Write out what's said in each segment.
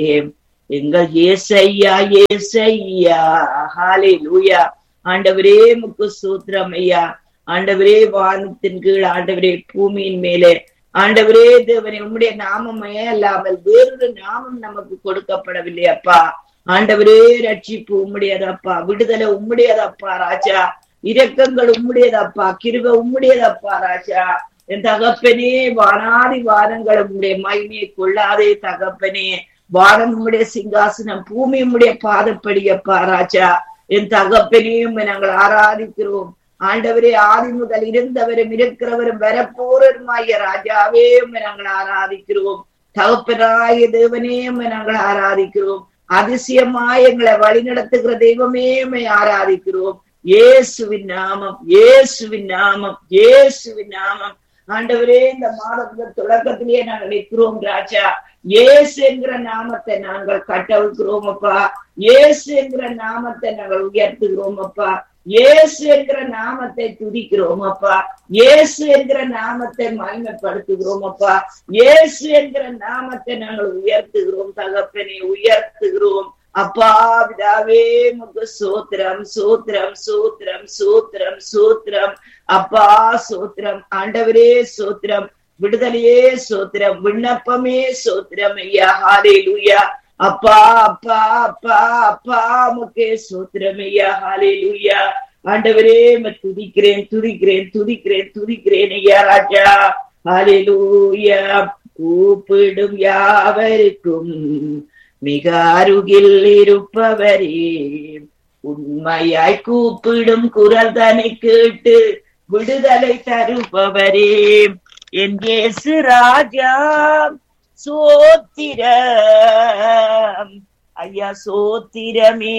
எங்கள் ஏசையா ஏசையா. ஹல்லேலூயா. ஆண்டவரே உமக்கு ஸ்தோத்திரம் ஐயா. ஆண்டவரே வானத்தின் கீழ், ஆண்டவரே பூமியின் மேலே, ஆண்டவரே தேவனே உம்முடைய நாமமே அல்லாமல் வேறொரு நாமம் நமக்கு கொடுக்கப்படவில்லை அப்பா. ஆண்டவரே ரட்சிப்பு உம்முடையதப்பா, விடுதலை உம்முடையதப்பா ராஜா, இரக்கங்கள் உம்முடையதப்பா, கிருபை உம்முடையதப்பா ராஜா. என் தகப்பனே, வானாதி வானங்கள் உம்முடைய மகிமையை கொள்ளாதே தகப்பனே. வானம் உம்முடைய சிங்காசனம், பூமி உம்முடைய பாதப்படியப்பா ராஜா. என் தகப்பனையும் நாங்கள் ஆராதிக்கிறோம். ஆண்டவரே, ஆதி முதல் இருந்தவரும் இருக்கிறவரும் வரப்போருமாய ராஜாவே நாங்கள் ஆராதிக்கிறோம். தகப்பனாய தேவனே நாங்கள் ஆராதிக்கிறோம். அதிசயமாய் எங்களை வழி நடத்துகிற தெய்வமே ஆராதிக்கிறோம். இயேசுவின் நாமம், இயேசுவின் நாமம், இயேசுவின் நாமம். ஆண்டவரே, இந்த மாதத்தின் தொடக்கத்திலேயே நாங்கள் நிற்கிறோம் ராஜா. இயேசு என்கிற நாமத்தை நாங்கள் கட்டவிழ்கிறோம் அப்பா. இயேசு என்கிற நாமத்தை நாங்கள் உயர்த்துகிறோம் அப்பா. இயேசு என்கிற நாமத்தை துதிக்கிறோம் அப்பா. இயேசு என்கிற நாமத்தை மகிமைப்படுத்துகிறோம் அப்பா. இயேசு என்கிற நாமத்தை நாங்கள் உயர்த்துகிறோம் தகப்பனே, உயர்த்துகிறோம் அப்பா. பிதாவே உமக்கு சோத்திரம், சோத்திரம், சோத்திரம், சோத்திரம், சோத்திரம் அப்பா, சோத்திரம். ஆண்டவரே சோத்திரம், விடுதலையே சோத்திரம், விண்ணப்பமே சோத்திரம் ஐயா. ஹல்லேலூயா. அப்பா அப்பா அப்பா அப்பா உமக்கே சோத்திரம் ஐயா. ஹல்லேலூயா. ஆண்டவரே துதிக்கிறேன், துதிக்கிறேன், துதிக்கிறேன், துதிக்கிறேன் ஐயா ராஜா. ஹல்லேலூயா. கூப்பிடும் யாவருக்கும் மிக அருகில் இருப்பவரே, உண்மையாய் கூப்பிடும் குரல் தன்னை கேட்டு விடுதலை தருபவரே, என் இயேசு ராஜா சோத்திரம் ஐயா. சோத்திரமே,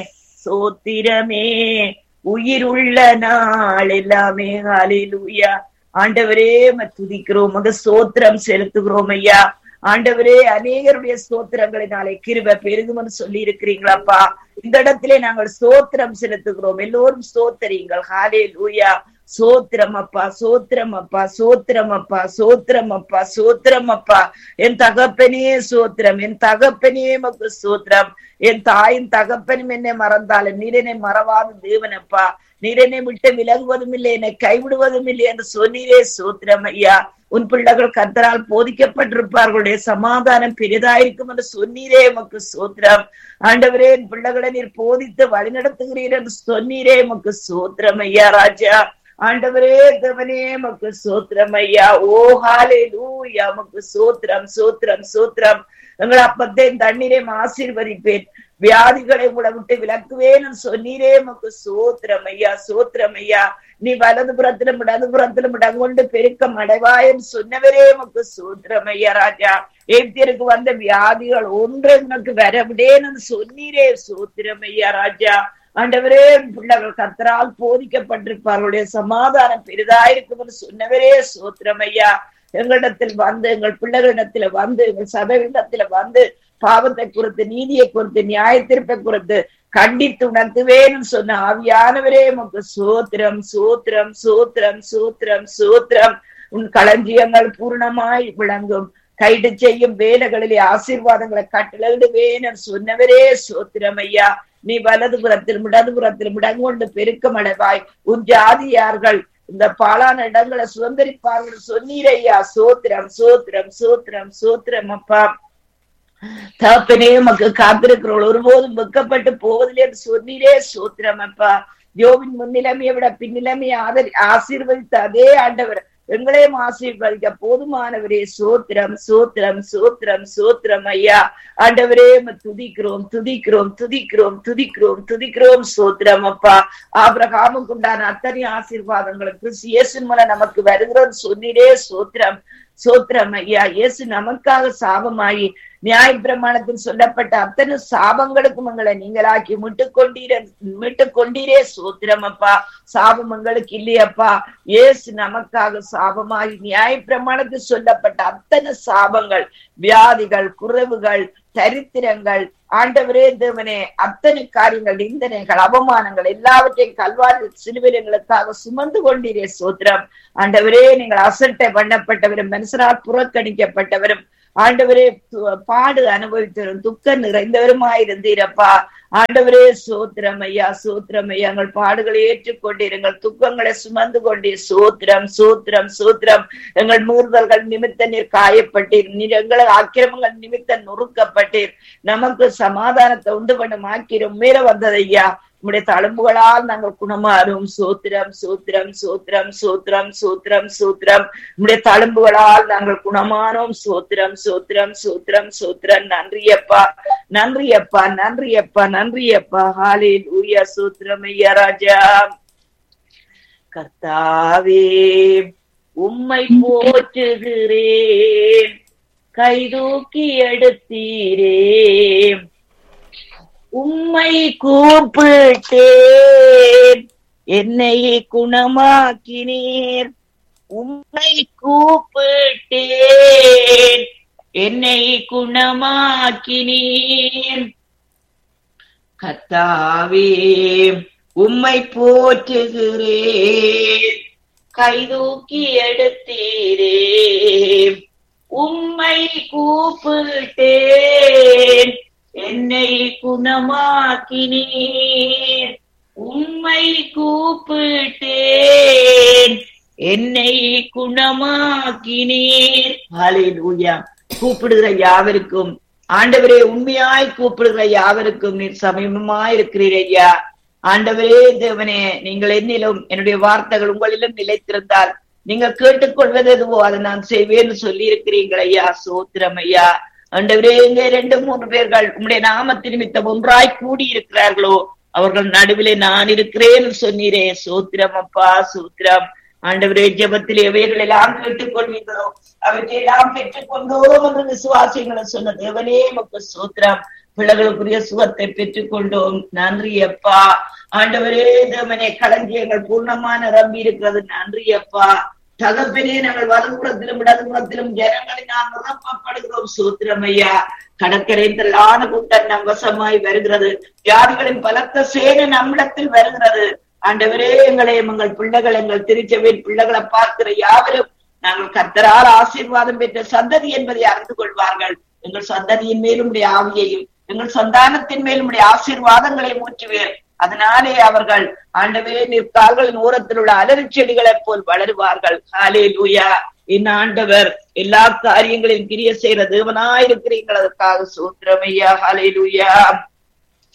சோத்திரமே, உயிருள்ள நாள் எல்லாமே. ஹல்லேலூயா. ஆண்டவரே துதிக்கிறோம், சோத்திரம் செலுத்துகிறோம் ஐயா. ஆண்டவரே, அநேகருடைய ஸ்தோத்திரங்களை நாளை கிருபை பெருகும்னு சொல்லி இருக்கிறீங்களாப்பா. இந்த இடத்திலே நாங்கள் ஸ்தோத்திரம் செலுத்துகிறோம். எல்லோரும் ஸ்தோத்திரீங்கள். ஹல்லேலூயா. சோத்திரம் அப்பா, சோத்திரம் அப்பா, சோத்திரம் அப்பா, சோத்திரம் அப்பா, சோத்திரம் அப்பா. என் தகப்பனே சோத்திரம், என் தகப்பனே மக்கு சோத்திரம். என் தாயின் தகப்பனும் என்னை மறந்தாலும் நீர் என்னை மறவாத தேவனப்பா. நீர் என்னை விட்டு விலகுவதும் இல்லை, என்னை கைவிடுவதும் இல்லை என்று சொன்னீரே சோத்திரம் ஐயா. உன் பிள்ளைகள் கர்த்தரால் போதிக்கப்பட்டிருப்பார்களுடைய சமாதானம் பெரிதாயிருக்கும் என்று சொன்னீரே எமக்கு சோத்திரம். ஆண்டவரே, என் பிள்ளைகளை நீர் போதித்து வழிநடத்துகிறீர் என்று சொன்னீரே எமக்கு சோத்திரம் ஐயா ராஜா. ஆண்டவரே தேவனே எமக்கு சோத்திரம் ஐயா. ஓ ஹல்லேலூயா. எமக்கு சோத்திரம், சோத்திரம், சோத்திரம். எங்கள் அப்பத்தையும் தண்ணீரையும் ஆசீர்வதிப்பேன், வியாதிகளை உங்களை விட்டு விலக்குவேன் சொன்னீரே எமக்கு சோத்திரம் ஐயா. சோத்திரம் ஐயா. நீ வலது புறத்திலும் இடது புறத்திலும் இடங்கொண்டு பெருக்கம் அடைவாயன்னு சொன்னவரே எமக்கு சோத்திரம் ஐயா ராஜா. எகிப்தியருக்கு வந்த வியாதிகள் ஒன்று எனக்கு வரவிடேன்னு சொன்னீரே சோத்திரம் ஐயா ராஜா. ஆண்டவரே, பிள்ளைகள் கர்த்தரால் போதிக்கப்பட்டிருப்பார்களுடைய சமாதானம் பெரிதாயிருக்கும் சொன்னவரே சோத்திரம் ஐயா. எங்களிடத்தில் வந்து, எங்கள் பிள்ளைகளிடத்துல வந்து, எங்கள் சபையிடத்துல வந்து பாவத்தை குறித்து, நீதியை குறித்து, நியாயத்தீர்ப்பை குறித்து கண்டித்து உணர்த்துவேன்னு சொன்ன ஆவியானவரே உமக்கு சோத்திரம், சோத்திரம், சோத்திரம், சோத்திரம், சோத்திரம். உன் களஞ்சியங்கள் பூர்ணமாய் விளங்கும். கைடு செய்யும் வேலைகளிலே ஆசீர்வாதங்களை கட்டளையிடுவேன் சொன்னவரே சோத்திரம் ஐயா. நீ வலது புறத்திலும் இடது புறத்திலும் இடங்கொண்டு பெருக்கம் அடைவாய். உன் ஜாதியார்கள் இந்த பாலான இடங்களை சுதந்திரிப்பார்கள் சொன்னீரையா. சோத்திரம், சோத்திரம், சோத்திரம், சோத்திரம் அப்பா. தகப்பனே, உமக்கு காத்திருக்கிறோம், ஒருபோதும் வெக்கப்பட்டு போவதில்லை என்று சொன்னீரே சோத்திரம் அப்பா. யோபின் முன்னிலைமையை விட பின்னிலைமையை ஆசீர்வதித்த அதே ஆண்டவர் எங்களையும் ஆசீர்வதிக்க போதுமானவரே சோத்திரம், சோத்திரம், சோத்திரம், சோத்திரம் ஐயா. ஆண்டவரே துதிக்கிறோம், துதிக்கிறோம், துதிக்கிறோம், துதிக்கிறோம், துதிக்கிறோம் சோத்திரம் அப்பா. ஆபிரகாமுக்கு உண்டான அத்தனை ஆசீர்வாதங்களுக்கு இயேசு மூலம் நமக்கு வருகிறது சொன்னீரே சோத்திரம், சோத்திரம் ஐயா. இயேசு நமக்காக சாபமாயி நியாய பிரமாணத்தில் சொல்லப்பட்ட அத்தனை சாபங்களுக்கும் எங்களை நீங்களாக்கி மீட்டுக் கொண்டீரே சோத்திரம் அப்பா. சாபம் எங்களுக்கு இல்லையப்பா. இயேசு நமக்காக சாபமாகி நியாய பிரமாணத்தில் சொல்லப்பட்ட அத்தனை சாபங்கள், வியாதிகள், குறைவுகள், தரித்திரங்கள், ஆண்டவரே தேவனே, அத்தனை காரியங்கள், நிந்தனைகள், அவமானங்கள் எல்லாவற்றையும் கல்வாரி சிலுவையில் எங்களுக்காக சுமந்து கொண்டீரே சோத்திரம். ஆண்டவரே, நீங்கள் அசட்டை பண்ணப்பட்டவரும், மனுஷரால் புறக்கணிக்கப்பட்டவரும், ஆண்டவரே பாடு அனுபவித்தரும் துக்கம் நிறைந்தவருமாயிருந்தீரப்பா. ஆண்டவரே சோத்திரம் ஐயா, சோத்திரம் ஐயா. எங்கள் பாடுகளை ஏற்றுக்கொண்டீர், எங்கள் துக்கங்களை சுமந்து கொண்டீர். சோத்திரம் சோத்திரம் சோத்திரம். எங்கள் மீறுதல்கள் நிமித்த நீர் காயப்பட்டீர், நீர் எங்கள் ஆக்கிரமங்கள் நிமித்த நொறுக்கப்பட்டீர். நமக்கு சமாதானத்தை உண்டு பண்ணும் ஆக்கிரம் மேல வந்தது ஐயா. உம்முடைய தழும்புகளால் நாங்கள் குணமாறும். சோத்திரம் சோத்திரம் சோத்திரம் சோத்திரம் சோத்திரம் சோத்திரம். உம்முடைய தழும்புகளால் நாங்கள் குணமானோம். சோத்திரம் சோத்திரம் சோத்திரம் சோத்திரம். நன்றியப்பா, நன்றியப்பா, நன்றியப்பா, நன்றியப்பா. ஹல்லேலூயா. சோத்திரம் ஐயா ராஜா. கர்த்தாவே உம்மை போற்றுகிறேன், கைதூக்கி எடுத்தீரே. உம்மை கூப்பிட்டேன், என்னை குணமாக்கினீர். உம்மை கூப்பிட்டேன், என்னை குணமாக்கினீர். கர்த்தாவே உம்மை போற்றுகிறேன், கைதூக்கி எடுத்தீரே. உம்மை கூப்பிட்டேன், என்னை குணமாக்கினீர். உம்மை கூப்பிட்டேன், என்னை குணமாக்கினீர். ஹல்லேலூயா. கூப்பிடுகிற யாவருக்கும் ஆண்டவரே, உண்மையாய் கூப்பிடுகிற யாவருக்கும் நீர் சமீபமாயிருக்கிறீர் ஐயா. ஆண்டவரே தேவனே, நீங்கள் என்னிலும் என்னுடைய வார்த்தைகள் உங்களிலும் நிலைத்திருந்தால் நீங்கள் கேட்டுக்கொள்வது எதுவோ அதை நான் செய்வேன்னு சொல்லி இருக்கிறீர்கள் ஐயா. சோத்திரம் ஐயா. ஆண்டவரே, இங்க 2-3 பேர்கள் உம்முடைய நாமத்து நிமித்தம் ஒன்றாய் கூடி இருக்கிறார்களோ அவர்கள் நடுவிலே நான் இருக்கிறேன் சொன்னீரே. சோத்திரம் அப்பா, சோத்திரம். ஆண்டவரே, ஜெபத்திலே எவைகள் எல்லாம் கேட்டுக்கொள்வீர்களோ அவற்றை எல்லாம் பெற்றுக்கொண்டோம் என்று விசுவாசிகளை சொன்ன தேவனே உமக்கு சோத்திரம். பிள்ளைகளுக்குரிய சுகத்தை பெற்றுக்கொண்டோம். நன்றி அப்பா. ஆண்டவரே தேவனே, களஞ்சியங்கள் பூர்ணமான நிரம்பி இருக்கிறது. நன்றி அப்பா. தகப்பனே, நாங்கள் வலதுபுறத்திலும் இடதுபுறத்திலும் ஜனங்களினால் நிரப்பப்படுகிறோம். சோத்திரம் ஐயா. கடற்கரையின் திரளான கூட்டம் நம் வசமாய் வருகிறது. வியாதிகளின் பலத்த சேனை நம்மிடத்தில் வருகிறது. ஆண்டவரே, எங்களையும் எங்கள் பிள்ளைகள், எங்கள் திருச்சபையின் பிள்ளைகளை பார்க்கிற யாவரும் நாங்கள் கர்த்தரால் ஆசீர்வாதம் பெற்ற சந்ததி என்பதை அறிந்து கொள்வார்கள். எங்கள் சந்ததியின் மேலும் உடைய ஆவியையும் எங்கள் சந்தானத்தின் மேலும் உடைய ஆசீர்வாதங்களை ஊற்றுவேன். அதனாலே அவர்கள் ஆண்டவரே நிற்கால்களின் ஓரத்தில் உள்ள அலறி செடிகளைப் போல் வளருவார்கள். ஹல்லேலூயா. இந்த ஆண்டவர் எல்லா காரியங்களையும் கிரிய செய்கிற தேவனாயிருக்கிறீர்கள், அதற்காக சோத்திரம் ஐயா. ஹல்லேலூயா.